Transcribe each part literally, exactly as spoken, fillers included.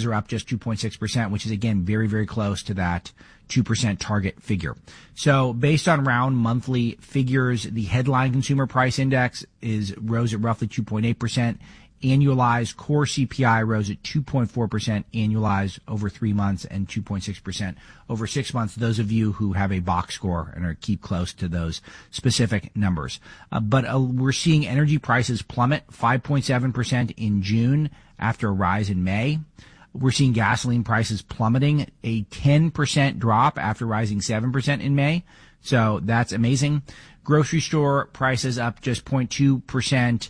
prices are up just two point six percent, which is, again, very, very close to that two percent target figure. So based on round monthly figures, the headline consumer price index is rose at roughly two point eight percent. Annualized core C P I rose at two point four percent annualized over three months and two point six percent over six months. Those of you who have a box score and are keep close to those specific numbers. Uh, but uh, we're seeing energy prices plummet five point seven percent in June after a rise in May. We're seeing gasoline prices plummeting, a ten percent drop after rising seven percent in May. So that's amazing. Grocery store prices up just zero point two percent.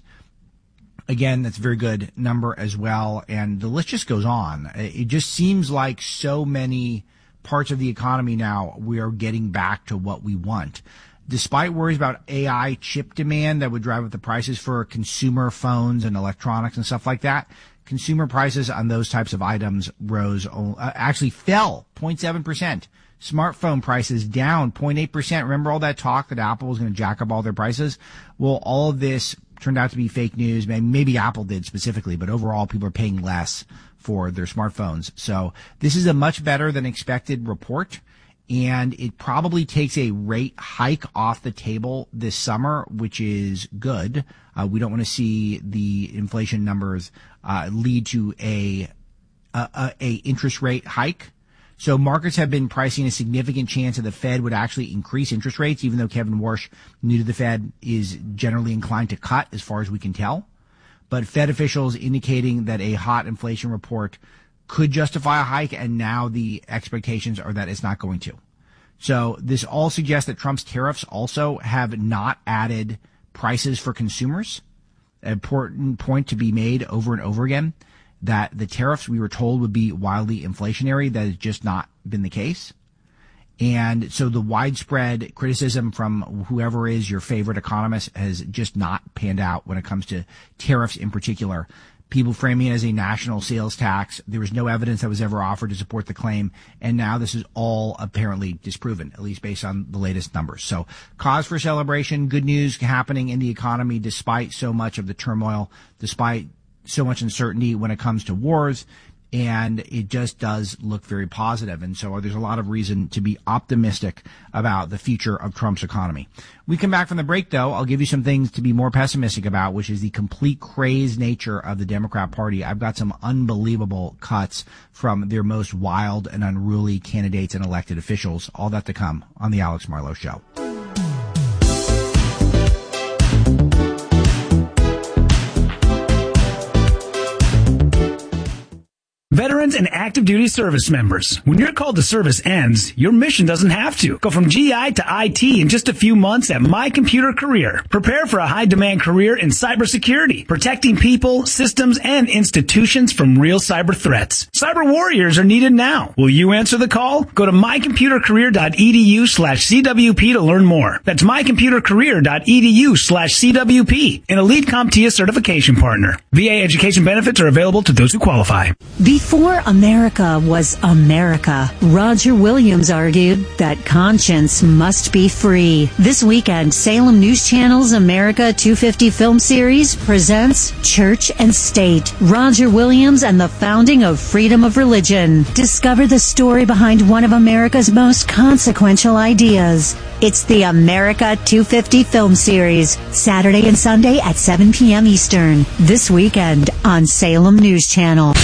Again, that's a very good number as well. And the list just goes on. It just seems like so many parts of the economy now, we are getting back to what we want. Despite worries about A I chip demand that would drive up the prices for consumer phones and electronics and stuff like that, consumer prices on those types of items rose, uh, actually fell zero point seven percent. Smartphone prices down zero point eight percent. Remember all that talk that Apple was going to jack up all their prices? Well, all of this turned out to be fake news. Maybe Apple did specifically, but overall people are paying less for their smartphones. So this is a much better than expected report, and it probably takes a rate hike off the table this summer, which is good. Uh, we don't want to see the inflation numbers uh, lead to a, a, a, a interest rate hike. So markets have been pricing a significant chance that the Fed would actually increase interest rates, even though Kevin Warsh, new to the Fed, is generally inclined to cut as far as we can tell. But Fed officials indicating that a hot inflation report could justify a hike, and now the expectations are that it's not going to. So this all suggests that Trump's tariffs also have not added prices for consumers. An important point to be made over and over again, that the tariffs we were told would be wildly inflationary. That has just not been the case. And so the widespread criticism from whoever is your favorite economist has just not panned out when it comes to tariffs in particular. People framing it as a national sales tax. There was no evidence that was ever offered to support the claim. And now this is all apparently disproven, at least based on the latest numbers. So cause for celebration, good news happening in the economy despite so much of the turmoil, despite so much uncertainty when it comes to wars, and it just does look very positive. And so there's a lot of reason to be optimistic about the future of Trump's economy. We come back from the break, though, I'll give you some things to be more pessimistic about, which is the complete crazed nature of the Democrat Party. I've got some unbelievable cuts from their most wild and unruly candidates and elected officials. All that to come on the Alex Marlow Show. Veterans and active duty service members, when your call to service ends, your mission doesn't have to. Go from G I to I T in just a few months at My Computer Career. Prepare for a high-demand career in cybersecurity, protecting people, systems, and institutions from real cyber threats. Cyber warriors are needed now. Will you answer the call? Go to mycomputercareer.edu slash CWP to learn more. That's mycomputercareer.edu slash CWP, an elite CompTIA certification partner. V A education benefits are available to those who qualify. Before America was America, Roger Williams argued that conscience must be free. This weekend, Salem News Channel's America two fifty film series presents Church and State, Roger Williams and the founding of freedom of religion. Discover the story behind one of America's most consequential ideas. It's the America two fifty film series, Saturday and Sunday at seven p.m. Eastern. This weekend on Salem News Channel.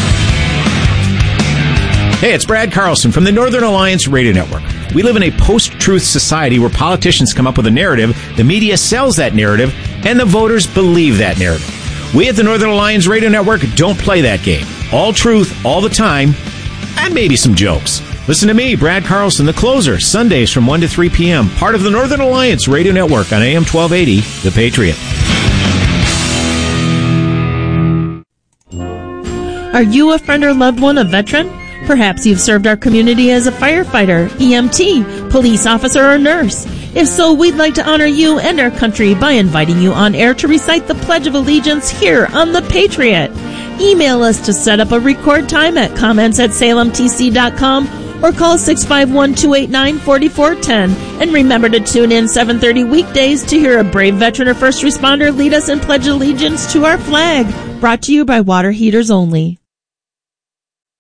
Hey, it's Brad Carlson from the Northern Alliance Radio Network. We live in a post-truth society where politicians come up with a narrative, the media sells that narrative, and the voters believe that narrative. We at the Northern Alliance Radio Network don't play that game. All truth, all the time, and maybe some jokes. Listen to me, Brad Carlson, the closer, Sundays from one to three p.m., part of the Northern Alliance Radio Network on A M twelve eighty, The Patriot. Are you a friend or loved one of veteran? Perhaps you've served our community as a firefighter, E M T, police officer, or nurse. If so, we'd like to honor you and our country by inviting you on air to recite the Pledge of Allegiance here on The Patriot. Email us to set up a record time at comments at salem t c dot com or call six five one, two eight nine, four four one zero. And remember to tune in seven thirty weekdays to hear a brave veteran or first responder lead us in Pledge Allegiance to our flag. Brought to you by Water Heaters Only.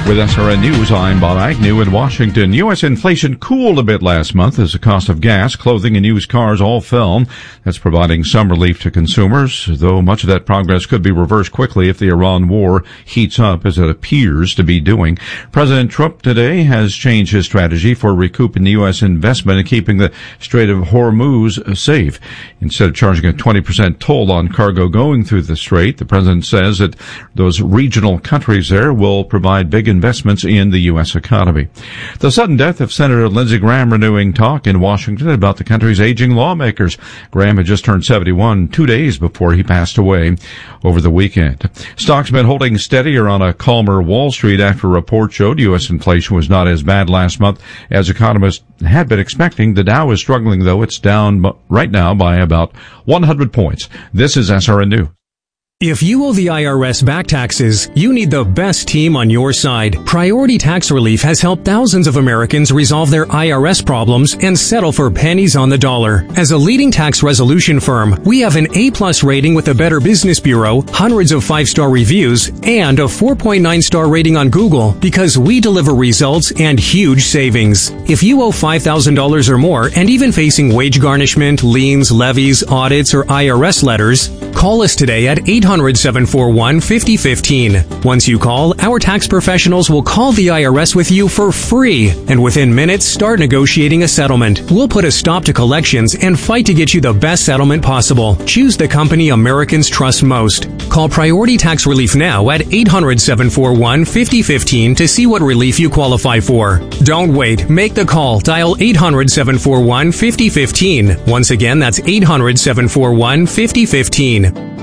With S R N News, I'm Bob Agnew in Washington. U S inflation cooled a bit last month as the cost of gas, clothing, and used cars all fell. That's providing some relief to consumers, though much of that progress could be reversed quickly if the Iran war heats up, as it appears to be doing. President Trump today has changed his strategy for recouping the U S investment and keeping the Strait of Hormuz safe. Instead of charging a twenty percent toll on cargo going through the strait, the president says that those regional countries there will provide big investments in the U S economy. The sudden death of Senator Lindsey Graham renewing talk in Washington about the country's aging lawmakers. Graham had just turned seventy-one two days before he passed away over the weekend. Stocks been holding steadier on a calmer Wall Street after a report showed U S inflation was not as bad last month as economists had been expecting. The Dow is struggling, though. It's down right now by about one hundred points. This is S R N News. If you owe the I R S back taxes, you need the best team on your side. Priority Tax Relief has helped thousands of Americans resolve their I R S problems and settle for pennies on the dollar. As a leading tax resolution firm, we have an A-plus rating with the Better Business Bureau, hundreds of five-star reviews, and a four point nine star rating on Google because we deliver results and huge savings. If you owe five thousand dollars or more and even facing wage garnishment, liens, levies, audits, or I R S letters, call us today at eight hundred, seven four one, five oh one five. Once you call, our tax professionals will call the I R S with you for free, and within minutes start negotiating a settlement. We'll put a stop to collections and fight to get you the best settlement possible. Choose the company Americans trust most. Call Priority Tax Relief now at eight hundred, seven four one, five oh one five to see what relief you qualify for. Don't wait. Make the call. Dial eight hundred, seven four one, five oh one five. Once again, that's eight hundred, seven four one, five oh one five.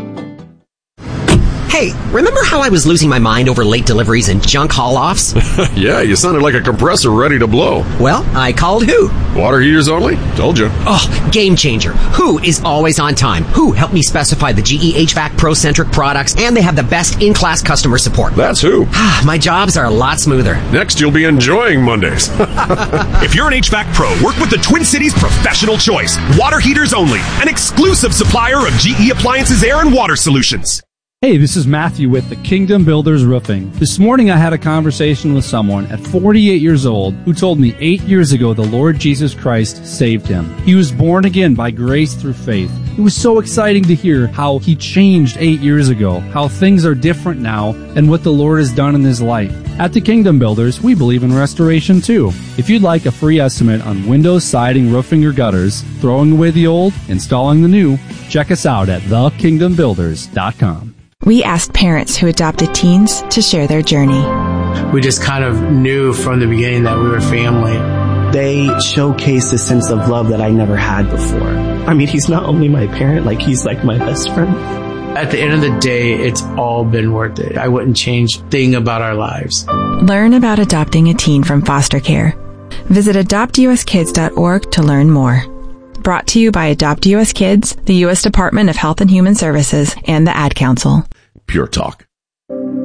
Hey, remember how I was losing my mind over late deliveries and junk haul-offs? Yeah, you sounded like a compressor ready to blow. Well, I called Who. Water heaters only? Told you. Oh, game changer. Who is always on time. Who helped me specify the G E H V A C Pro-centric products, and they have the best in-class customer support. That's Who. My jobs are a lot smoother. Next, you'll be enjoying Mondays. If you're an H V A C Pro, work with the Twin Cities Professional Choice. Water heaters only. An exclusive supplier of G E Appliances Air and Water Solutions. Hey, this is Matthew with the Kingdom Builders Roofing. This morning I had a conversation with someone at forty-eight years old who told me eight years ago the Lord Jesus Christ saved him. He was born again by grace through faith. It was so exciting to hear how he changed eight years ago, how things are different now, and what the Lord has done in his life. At the Kingdom Builders, we believe in restoration too. If you'd like a free estimate on windows, siding, roofing, or gutters, throwing away the old, installing the new, check us out at the kingdom builders dot com. We asked parents who adopted teens to share their journey. We just kind of knew from the beginning that we were family. They showcased a sense of love that I never had before. I mean, he's not only my parent, like he's like my best friend. At the end of the day, it's all been worth it. I wouldn't change a thing about our lives. Learn about adopting a teen from foster care. Visit adopt u s kids dot org to learn more. Brought to you by Adopt U S Kids, the U S Department of Health and Human Services, and the Ad Council. Pure Talk.